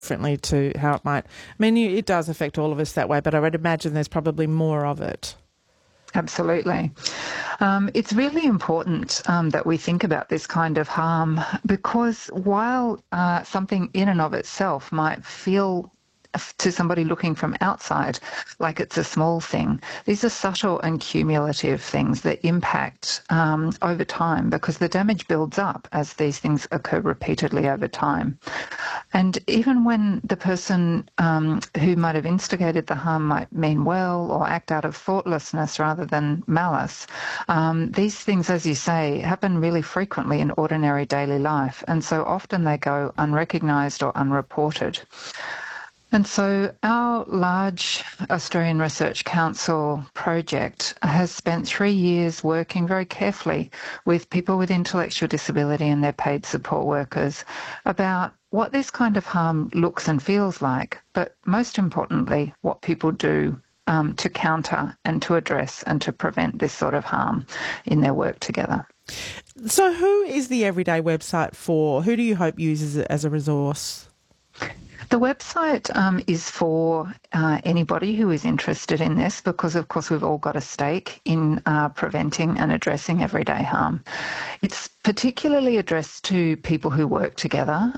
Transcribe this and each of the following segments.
differently to how it might. I mean, it does affect all of us that way, but I would imagine there's probably more of it. Absolutely. It's really important that we think about this kind of harm, because while something in and of itself might feel to somebody looking from outside like it's a small thing, these are subtle and cumulative things that impact over time, because the damage builds up as these things occur repeatedly over time. And even when the person who might have instigated the harm might mean well or act out of thoughtlessness rather than malice, these things, as you say, happen really frequently in ordinary daily life, and so often they go unrecognised or unreported. And so our large Australian Research Council project has spent 3 years working very carefully with people with intellectual disability and their paid support workers about what this kind of harm looks and feels like, but most importantly, what people do to counter and to address and to prevent this sort of harm in their work together. So who is the Everyday website for? Who do you hope uses it as a resource? The website is for anybody who is interested in this, because, of course, we've all got a stake in preventing and addressing everyday harm. It's particularly addressed to people who work together,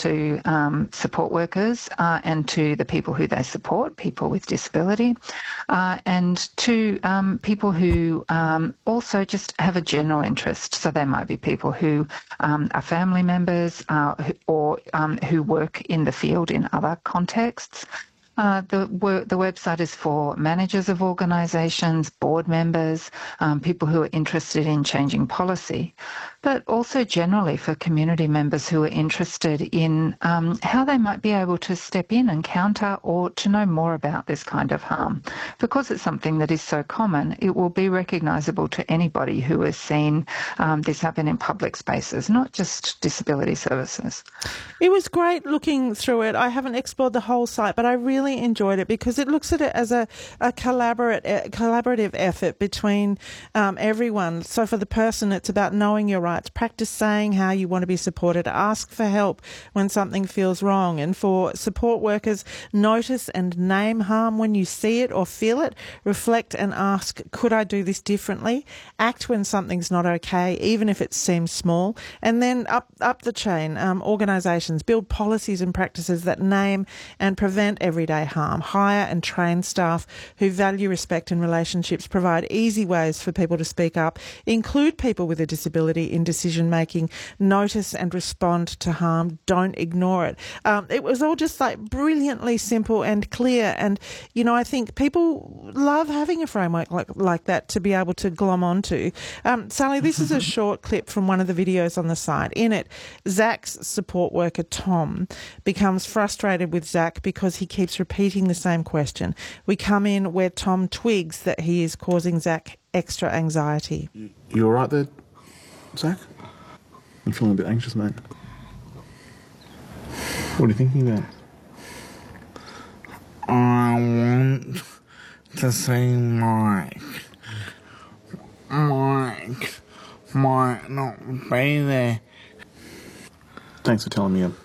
to support workers and to the people who they support, people with disability, and to people who also just have a general interest. So they might be people who are family members or who work in the field in other contexts. The website is for managers of organisations, board members, people who are interested in changing policy, but also generally for community members who are interested in how they might be able to step in and counter or to know more about this kind of harm. Because it's something that is so common, it will be recognisable to anybody who has seen this happen in public spaces, not just disability services. It was great looking through it. I haven't explored the whole site, but I really enjoyed it because it looks at it as a collaborative effort between everyone. So for the person, it's about knowing your rights, practice saying how you want to be supported, ask for help when something feels wrong. And for support workers, notice and name harm when you see it or feel it, reflect and ask, could I do this differently? Act when something's not okay, even if it seems small. And then up the chain, organisations build policies and practices that name and prevent everyday harm, hire and train staff who value respect and relationships, provide easy ways for people to speak up, include people with a disability in decision making, notice and respond to harm, don't ignore it. It was all just like brilliantly simple and clear, and you know, I think people love having a framework like that to be able to glom onto. Sally, this is a short clip from one of the videos on the site. In it, Zach's support worker Tom becomes frustrated with Zach because he keeps repeating the same question. We come in where Tom twigs that he is causing Zach extra anxiety. You all right there, Zach? I'm feeling a bit anxious, mate. What are you thinking about? I want to see Mike. Mike might not be there. Thanks for telling me.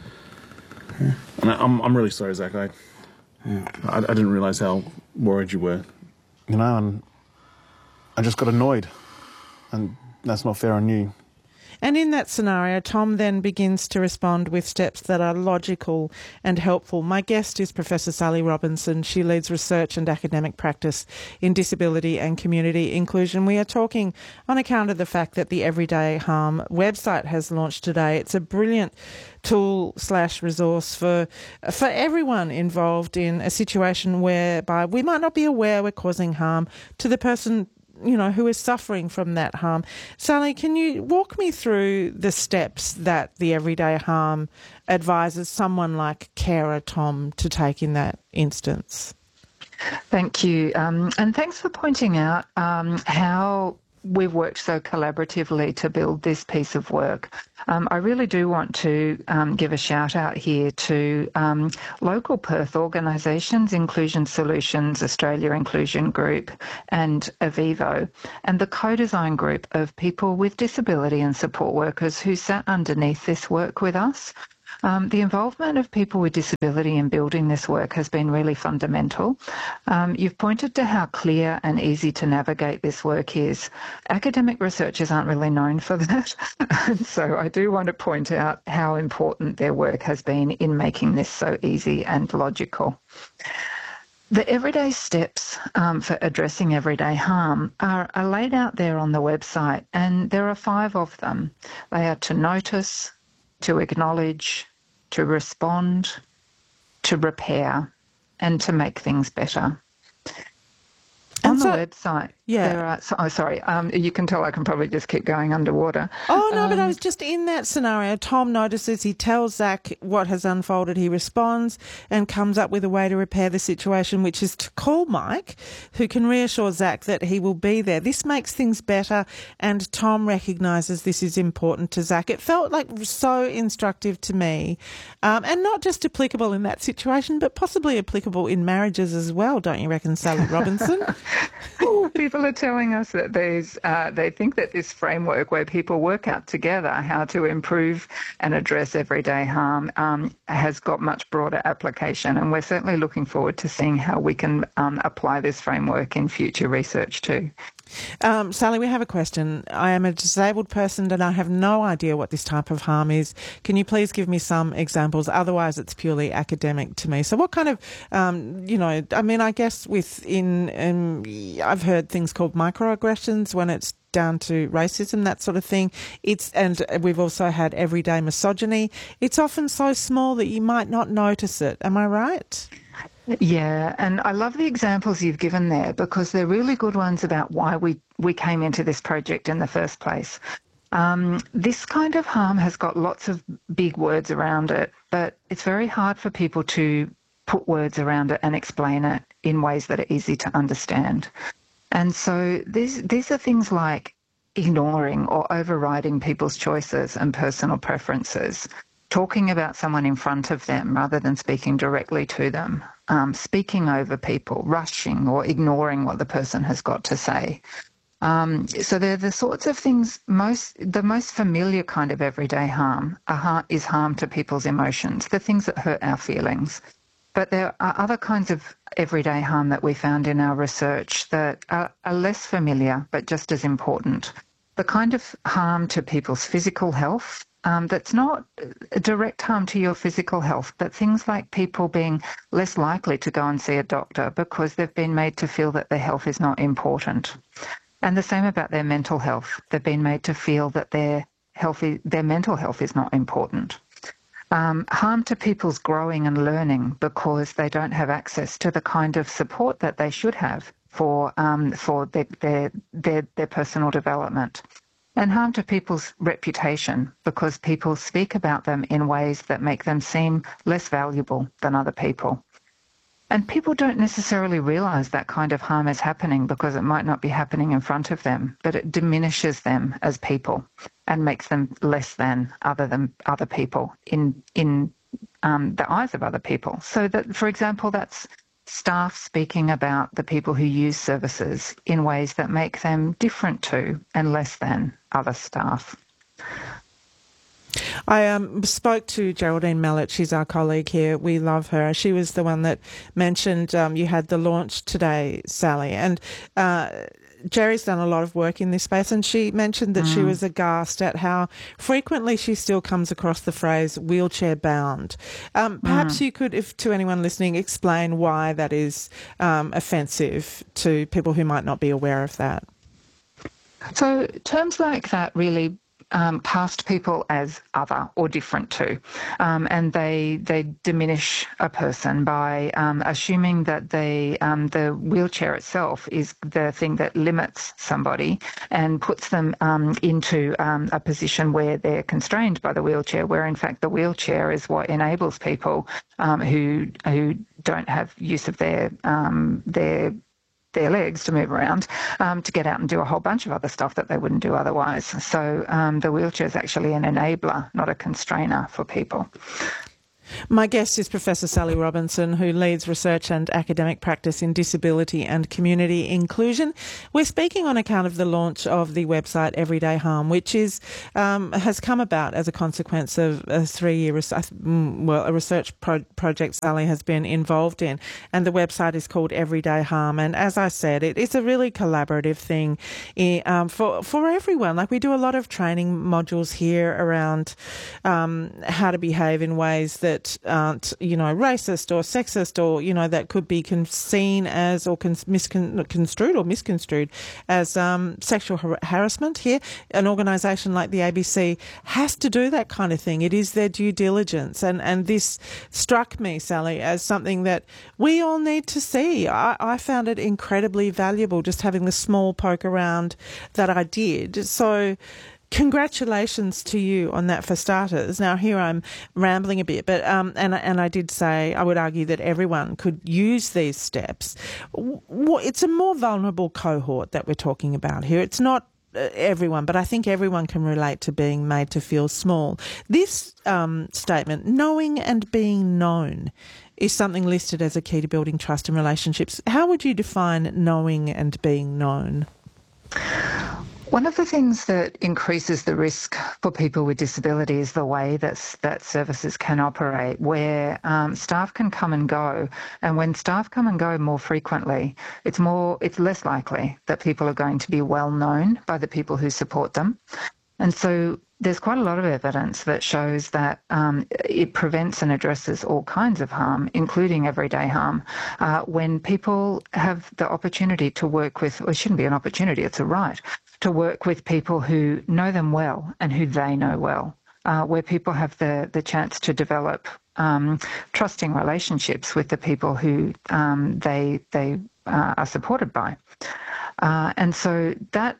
I'm really sorry, Zach. I didn't realise how worried you were. You know, and I just got annoyed. And that's not fair on you. And in that scenario, Tom then begins to respond with steps that are logical and helpful. My guest is Professor Sally Robinson. She leads research and academic practice in disability and community inclusion. We are talking on account of the fact that the Everyday Harm website has launched today. It's a brilliant tool/resource for everyone involved in a situation whereby we might not be aware we're causing harm to the person, you know, who is suffering from that harm. Sally, can you walk me through the steps that the Everyday Harm advises someone like carer Tom to take in that instance? Thank you. And thanks for pointing out how we've worked so collaboratively to build this piece of work. I really do want to give a shout out here to local Perth organisations, Inclusion Solutions, Australia Inclusion Group and Avivo, and the co-design group of people with disability and support workers who sat underneath this work with us. The involvement of people with disability in building this work has been really fundamental. You've pointed to how clear and easy to navigate this work is. Academic researchers aren't really known for that. So I do want to point out how important their work has been in making this so easy and logical. The everyday steps for addressing everyday harm are laid out there on the website, and there are 5 of them. They are to notice, to acknowledge, to respond, to repair, and to make things better. On the website, there are... you can tell I can probably just keep going underwater. Oh, no, but I was just in that scenario. Tom notices, he tells Zach what has unfolded. He responds and comes up with a way to repair the situation, which is to call Mike, who can reassure Zach that he will be there. This makes things better, and Tom recognises this is important to Zach. It felt like so instructive to me, and not just applicable in that situation, but possibly applicable in marriages as well, don't you reckon, Sally Robinson? People are telling us that they think that this framework where people work out together how to improve and address everyday harm has got much broader application, and we're certainly looking forward to seeing how we can apply this framework in future research too. Sally, we have a question. I am a disabled person and I have no idea what this type of harm is. Can you please give me some examples? Otherwise, it's purely academic to me. So what kind of, I guess I've heard things called microaggressions when it's down to racism, that sort of thing. And we've also had everyday misogyny. It's often so small that you might not notice it. Am I right? Yeah, and I love the examples you've given there because they're really good ones about why we came into this project in the first place. This kind of harm has got lots of big words around it, but it's very hard for people to put words around it and explain it in ways that are easy to understand. And so these are things like ignoring or overriding people's choices and personal preferences, talking about someone in front of them rather than speaking directly to them, speaking over people, rushing or ignoring what the person has got to say. So they're the sorts of things, the most familiar kind of everyday harm is harm to people's emotions, the things that hurt our feelings. But there are other kinds of everyday harm that we found in our research that are less familiar but just as important. The kind of harm to people's physical health, that's not a direct harm to your physical health, but things like people being less likely to go and see a doctor because they've been made to feel that their health is not important. And the same about their mental health. They've been made to feel that their mental health is not important. Harm to people's growing and learning because they don't have access to the kind of support that they should have for their personal development. And harm to people's reputation because people speak about them in ways that make them seem less valuable than other people. And people don't necessarily realise that kind of harm is happening because it might not be happening in front of them, but it diminishes them as people and makes them less than other people in the eyes of other people. So that, for example, that's staff speaking about the people who use services in ways that make them different to and less than other staff. I spoke to Geraldine Mallet. She's our colleague here. We love her. She was the one that mentioned you had the launch today, Sally. And Jerry's done a lot of work in this space, and she mentioned that she was aghast at how frequently she still comes across the phrase wheelchair bound. Perhaps you could, if to anyone listening, explain why that is offensive to people who might not be aware of that. So terms like that really cast people as other or different to, and they diminish a person by assuming that the wheelchair itself is the thing that limits somebody and puts them into a position where they're constrained by the wheelchair, where in fact the wheelchair is what enables people who don't have use of their legs to move around, to get out and do a whole bunch of other stuff that they wouldn't do otherwise. So the wheelchair is actually an enabler, not a constrainer for people. My guest is Professor Sally Robinson, who leads research and academic practice in disability and community inclusion. We're speaking on account of the launch of the website Everyday Harm, which is has come about as a consequence of a 3-year research project Sally has been involved in, and the website is called Everyday Harm. And as I said, it's a really collaborative thing for everyone. Like, we do a lot of training modules here around how to behave in ways that aren't, racist or sexist, or, that could be seen as or misconstrued as sexual harassment. Here, an organisation like the ABC has to do that kind of thing. It is their due diligence. And this struck me, Sally, as something that we all need to see. I found it incredibly valuable, just having the small poke around that I did. So congratulations to you on that, for starters. Now, here I'm rambling a bit, but and I did say I would argue that everyone could use these steps. It's a more vulnerable cohort that we're talking about here. It's not everyone, but I think everyone can relate to being made to feel small. This statement, knowing and being known, is something listed as a key to building trust in relationships. How would you define knowing and being known? One of the things that increases the risk for people with disability is the way that services can operate, where staff can come and go. And when staff come and go more frequently, it's less likely that people are going to be well known by the people who support them. And so there's quite a lot of evidence that shows that it prevents and addresses all kinds of harm, including everyday harm, when people have the opportunity to work with, or it shouldn't be an opportunity, it's a right, to work with people who know them well and who they know well, where people have the chance to develop trusting relationships with the people who they are supported by. And so that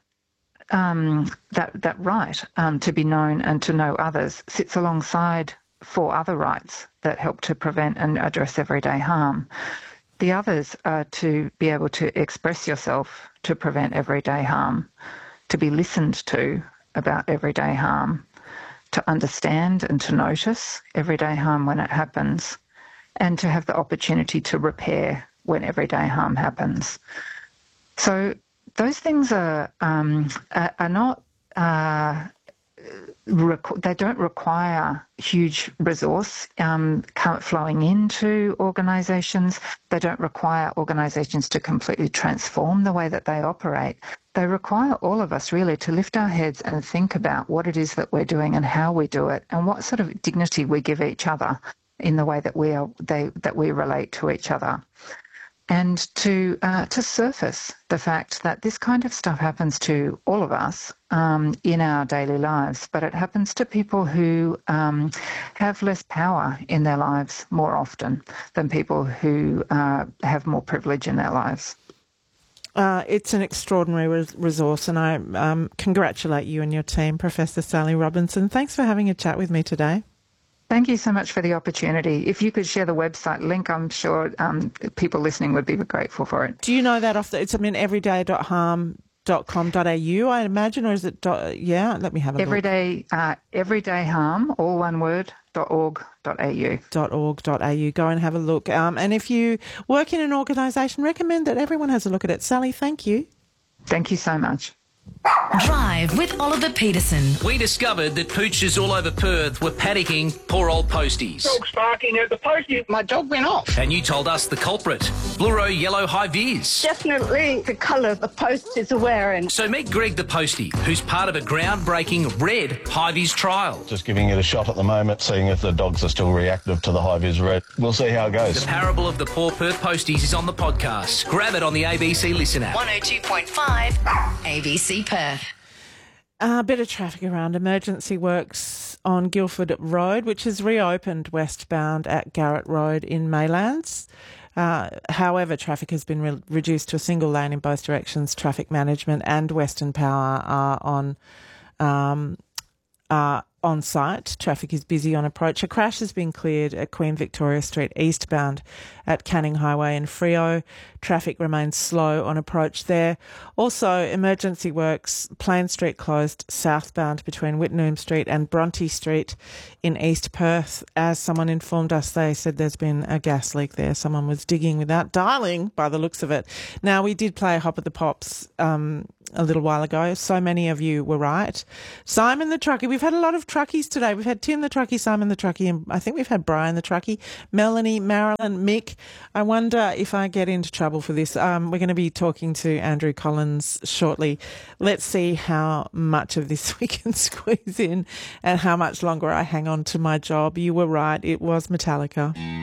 right to be known and to know others sits alongside 4 other rights that help to prevent and address everyday harm. The others are to be able to express yourself to prevent everyday harm, to be listened to about everyday harm, to understand and to notice everyday harm when it happens, and to have the opportunity to repair when everyday harm happens. So those things are not, they don't require huge resource flowing into organisations. They don't require organisations to completely transform the way that they operate. They require all of us really to lift our heads and think about what it is that we're doing and how we do it, and what sort of dignity we give each other in the way that we relate to each other. And to surface the fact that this kind of stuff happens to all of us in our daily lives, but it happens to people who have less power in their lives more often than people who have more privilege in their lives. It's an extraordinary resource, and I congratulate you and your team, Professor Sally Robinson. Thanks for having a chat with me today. Thank you so much for the opportunity. If you could share the website link, I'm sure people listening would be grateful for it. Do you know that it's everyday.harm.com.au, I imagine, or is it, let me have a look. Everyday Harm, all one word, .org.au. .org.au. Go and have a look. And if you work in an organisation, recommend that everyone has a look at it. Sally, thank you. Thank you so much. Drive with Oliver Peterson. We discovered that poochers all over Perth were panicking poor old posties. Dog's barking at the postie. My dog went off. And you told us the culprit, fluoro yellow high-vis. Definitely the colour the posties are wearing. So meet Greg the postie, who's part of a groundbreaking red high-vis trial. Just giving it a shot at the moment, seeing if the dogs are still reactive to the high-vis red. We'll see how it goes. The parable of the poor Perth posties is on the podcast. Grab it on the ABC Listen app. 102.5 ABC Perth. A bit of traffic around emergency works on Guildford Road, which is reopened westbound at Garrett Road in Maylands. However, traffic has been reduced to a single lane in both directions. Traffic management and Western Power are on site. Traffic is busy on approach. A crash has been cleared at Queen Victoria Street eastbound at Canning Highway in Freo. Traffic remains slow on approach there. Also, emergency works, Plain Street closed southbound between Whitnoom Street and Bronte Street in East Perth. As someone informed us, they said there's been a gas leak there. Someone was digging without dialing by the looks of it. Now, we did play Hop at the Pops a little while ago. So many of you were right. Simon the Truckie. We've had a lot of truckies today. We've had Tim the Truckie, Simon the Truckie, and I think we've had Brian the Truckie, Melanie, Marilyn, Mick. I wonder if I get into trouble for this. We're going to be talking to Andrew Collins shortly. Let's see how much of this we can squeeze in and how much longer I hang on to my job. You were right. It was Metallica.